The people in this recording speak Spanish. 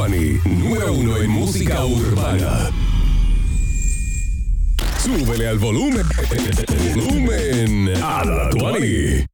Tuani, número 1 en música urbana. Súbele al volumen a la Tuani.